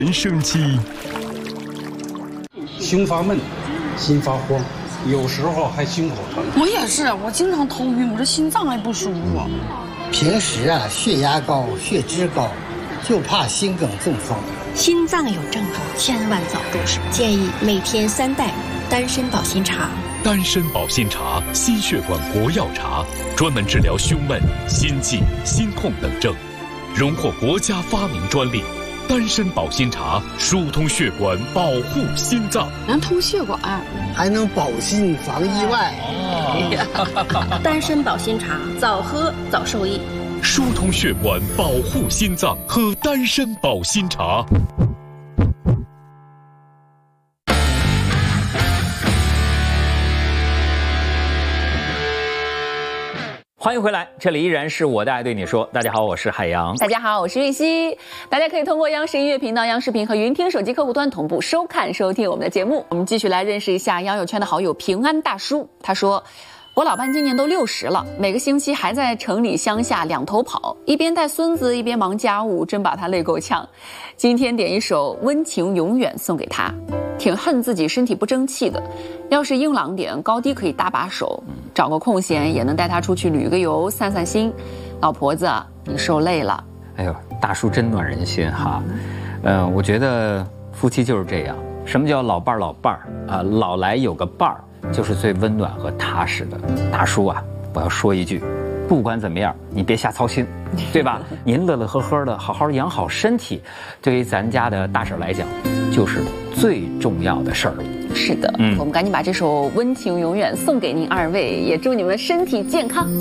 人生期， 胸发闷，心发慌，有时候还心口疼。 我也是，我经常头晕，我这心脏还不舒服。 平时血压高、血脂高，就怕心梗中风。 心脏有症状，千万早重视。建议每天3袋丹参保心茶。 丹参保心茶，心血管国药茶，专门治疗胸闷、心悸、心痛等症，荣获国家发明专利。丹参保心茶疏通血管，保护心脏， 能通血管， 还能保心防意外。 丹参保心茶，早喝早受益。 疏通血管，保护心脏，喝丹参保心茶。 欢迎回来，这里依然是我的爱对你说。大家好，我是海洋。 大家好，我是玉溪。大家可以通过央视音乐频道、央视频和云听手机客户端同步收看、收听我们的节目。我们继续来认识一下央友圈的好友平安大叔。他说，我老伴今年都60了，每个星期还在城里乡下两头跑，一边带孙子一边忙家务，真把他累够呛。今天点一首《温情永远》送给他。挺恨自己身体不争气的，要是硬朗点，高低可以搭把手，找个空闲也能带他出去旅个游，散散心。老婆子，你受累了。 哎呦，大叔真暖人心哈。我觉得夫妻就是这样。什么叫老伴儿啊？老来有个伴儿，就是最温暖和踏实的。大叔啊，我要说一句，不管怎么样，你别瞎操心，对吧？您乐乐呵呵的，好好养好身体，对于咱家的大婶来讲，就是最重要的事儿。 是的，我们赶紧把这首《温情永远》送给您二位，也祝你们身体健康。